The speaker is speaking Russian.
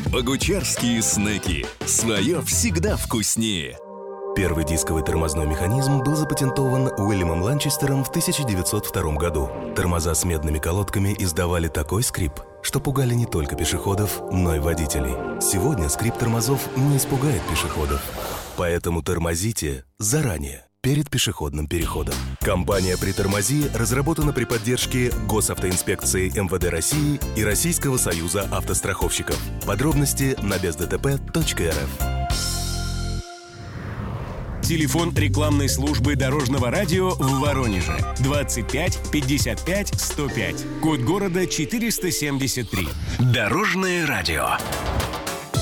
Богучарские снеки. Свое всегда вкуснее. Первый дисковый тормозной механизм был запатентован Уильямом Ланчестером в 1902 году. Тормоза с медными колодками издавали такой скрип, что пугали не только пешеходов, но и водителей. Сегодня скрип тормозов не испугает пешеходов. Поэтому тормозите заранее, перед пешеходным переходом. Компания «Притормози» разработана при поддержке Госавтоинспекции МВД России и Российского союза автостраховщиков. Подробности на бездтп.рф. Телефон рекламной службы Дорожного радио в Воронеже 25 55 105. Код города 473. Дорожное радио.